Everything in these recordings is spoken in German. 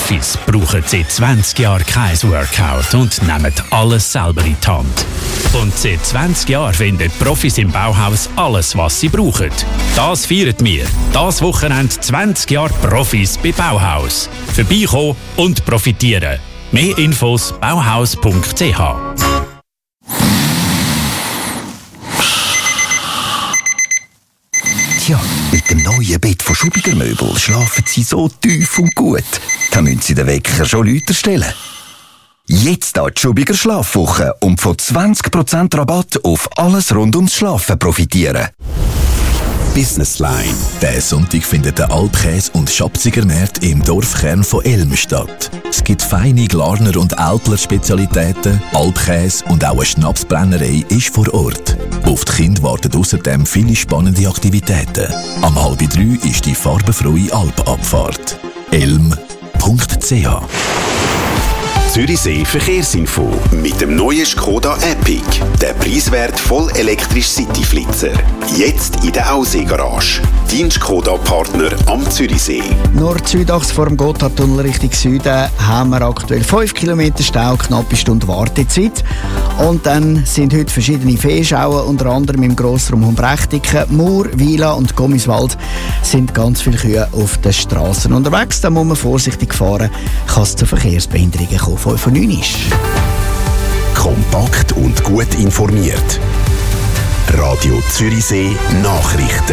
Profis brauchen seit 20 Jahren kein Workout und nehmen alles selber in die Hand. Und seit 20 Jahren finden Profis im Bauhaus alles, was sie brauchen. Das feiern wir. Das Wochenende 20 Jahre Profis bei Bauhaus. Vorbeikommen und profitieren. Mehr Infos bauhaus.ch. Tja, mit dem neuen Bett von Schubiger Möbel schlafen Sie so tief und gut. Da müssen Sie den Wecker schon lauter stellen. Jetzt an die Schubiger Schlafwoche und von 20% Rabatt auf alles rund ums Schlafen profitieren. Business Line. Diesen Sonntag findet der Alpkäse- und Schabziger Markt im Dorfkern von Elm statt. Es gibt feine Glarner- und Älpler-Spezialitäten, Alpkäse und auch eine Schnapsbrennerei ist vor Ort. Auf die Kinder warten außerdem viele spannende Aktivitäten. Am 2:30 ist die farbenfrohe Alpabfahrt. elm.ch. Zürichsee Verkehrsinfo mit dem neuen Skoda Epic. Der preiswert voll elektrisch Cityflitzer. Jetzt in der Aussee-Garage. Dein Skoda-Partner am Zürichsee. Nord-Südachs vor dem Gotthardtunnel Richtung Süden haben wir aktuell 5 Kilometer Stau, knappe Stunde Wartezeit. Und dann sind heute verschiedene Fehlschauen, unter anderem im Grossraum Humbrächtiken, Mur, Wila und Gommiswald sind ganz viele Kühe auf den Strassen unterwegs. Da muss man vorsichtig fahren, kann es zu Verkehrsbehinderungen kommen. 5:09 ist. Kompakt und gut informiert. Radio Zürichsee Nachrichten.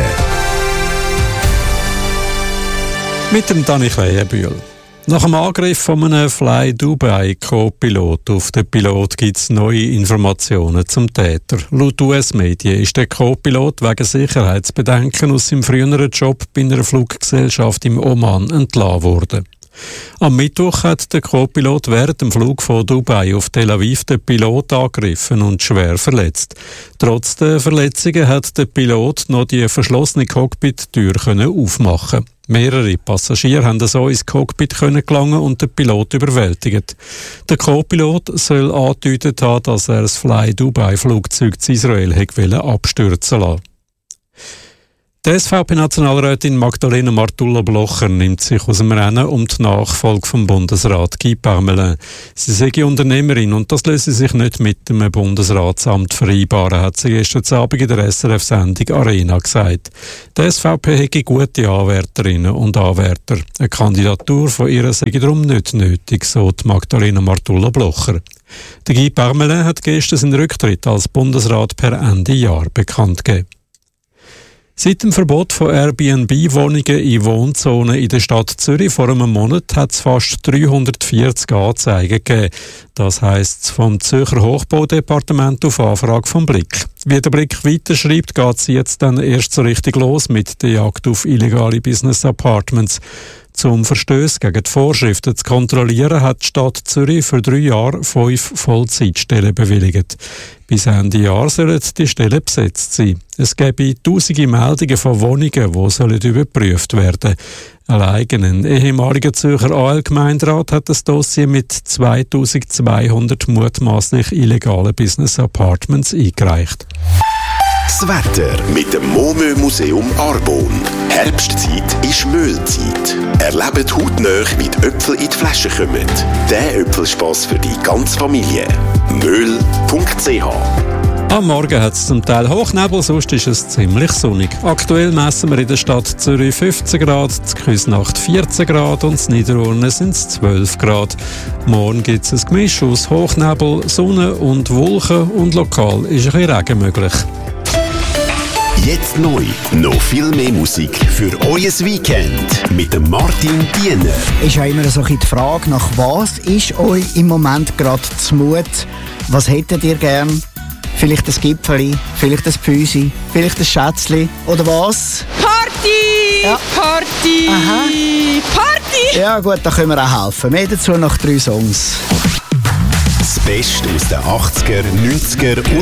Mit dem Dani Kleienbühl. Nach dem Angriff von einem Fly Dubai Co-Pilot auf den Pilot gibt es neue Informationen zum Täter. Laut US-Medien ist der Co-Pilot wegen Sicherheitsbedenken aus seinem früheren Job bei einer Fluggesellschaft im Oman entlassen worden. Am Mittwoch hat der Co-Pilot während dem Flug von Dubai auf Tel Aviv den Pilot angegriffen und schwer verletzt. Trotz der Verletzungen hat der Pilot noch die verschlossene Cockpit-Tür aufmachen. Mehrere Passagiere haben so ins Cockpit gelangen und den Pilot überwältigt. Der Co-Pilot soll angedeutet haben, dass er das Fly Dubai-Flugzeug zu Israel abstürzen lassen. Die SVP-Nationalrätin Magdalena Martulla-Blocher nimmt sich aus dem Rennen um die Nachfolge vom Bundesrat Guy Parmelin. Sie sei Unternehmerin und das löse sich nicht mit dem Bundesratsamt vereinbaren, hat sie gestern Abend in der SRF-Sendung Arena gesagt. Die SVP hätte gute Anwärterinnen und Anwärter. Eine Kandidatur von ihr sei darum nicht nötig, so die Magdalena Martulla-Blocher. Der Guy Parmelin hat gestern seinen Rücktritt als Bundesrat per Ende Jahr bekannt gegeben. Seit dem Verbot von Airbnb-Wohnungen in Wohnzonen in der Stadt Zürich vor einem Monat hat es fast 340 Anzeigen gegeben. Das heisst vom Zürcher Hochbaudepartement auf Anfrage vom Blick. Wie der Blick weiterschreibt, geht es jetzt dann erst so richtig los mit der Jagd auf illegale Business Apartments. Zum Verstöß gegen die Vorschriften zu kontrollieren, hat die Stadt Zürich für 3 Jahre 5 Vollzeitstellen bewilligt. Bis Ende Jahr sollen die Stellen besetzt sein. Es gäbe tausende Meldungen von Wohnungen, die überprüft werden sollen. Allein ein ehemaliger Zürcher AL-Gemeinderat hat das Dossier mit 2200 mutmaßlich illegalen Business Apartments eingereicht. Das Wetter mit dem Momö-Museum Arbon. Herbstzeit ist Mühlzeit. Erlebt hautnah, wie die Äpfel in die Flasche kommen. Der Äpfelspass für die ganze Familie. Möhl.ch. Am Morgen hat es zum Teil Hochnebel, sonst ist es ziemlich sonnig. Aktuell messen wir in der Stadt Zürich 15 Grad, in Küsnacht 14 Grad und in Niederurne sind es 12 Grad. Morgen gibt es ein Gemisch aus Hochnebel, Sonne und Wolken und lokal ist ein bisschen Regen möglich. Jetzt neu, noch viel mehr Musik für euer Weekend mit dem Martin Diener. Ist ja immer so ein bisschen die Frage, nach was ist euch im Moment gerade zumut? Was hättet ihr gern? Vielleicht ein Gipfeli, vielleicht ein Pfüsi, vielleicht ein Schätzli oder was? Party! Ja. Party! Aha. Party! Ja gut, da können wir auch helfen. Mehr dazu nach 3 Songs. Das Beste aus den 80er, 90er und